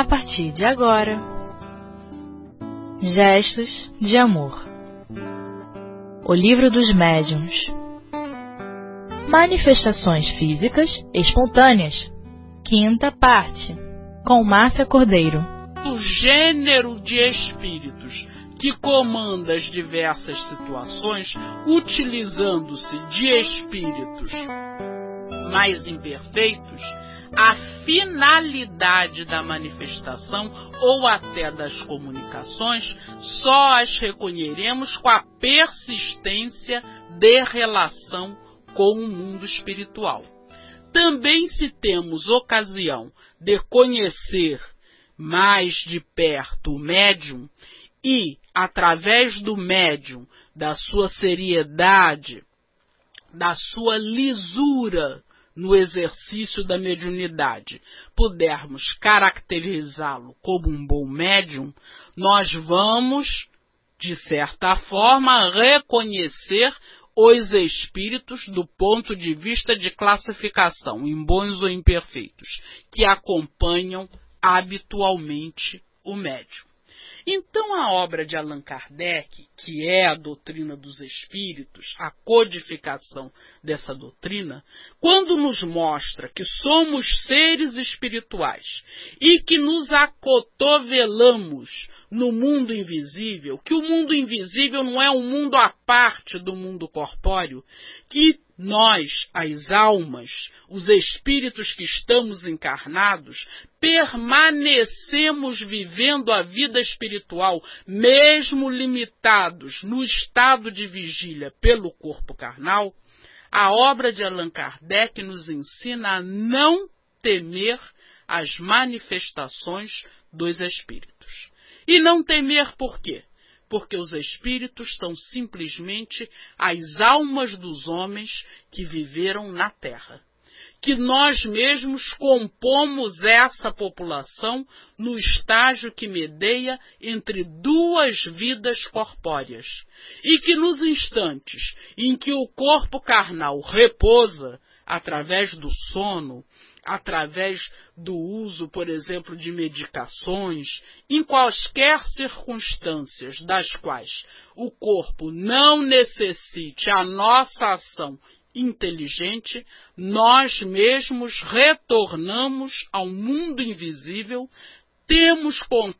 a partir de agora. Gestos de Amor. O Livro dos Médiuns. Manifestações físicas espontâneas. Quinta parte. Com Márcia Cordeiro. O gênero de espíritos que comanda as diversas situações, utilizando-se de espíritos mais imperfeitos, a finalidade da manifestação ou até das comunicações só as reconheceremos com a persistência de relação com o mundo espiritual. Também, se temos ocasião de conhecer mais de perto o médium e, através do médium, da sua seriedade, da sua lisura no exercício da mediunidade, pudermos caracterizá-lo como um bom médium, nós vamos, de certa forma, reconhecer os espíritos do ponto de vista de classificação, em bons ou imperfeitos, que acompanham habitualmente o médium. Então, a obra de Allan Kardec, que é a doutrina dos espíritos, a codificação dessa doutrina, quando nos mostra que somos seres espirituais e que nos acotovelamos no mundo invisível, que o mundo invisível não é um mundo à parte do mundo corpóreo, que nós, as almas, os espíritos que estamos encarnados, permanecemos vivendo a vida espiritual, mesmo limitados no estado de vigília pelo corpo carnal, a obra de Allan Kardec nos ensina a não temer as manifestações dos espíritos. E não temer por quê? Porque os espíritos são simplesmente as almas dos homens que viveram na Terra. Que nós mesmos compomos essa população no estágio que medeia entre duas vidas corpóreas. E que nos instantes em que o corpo carnal repousa, através do sono, através do uso, por exemplo, de medicações, em quaisquer circunstâncias das quais o corpo não necessite a nossa ação inteligente, nós mesmos retornamos ao mundo invisível, temos contato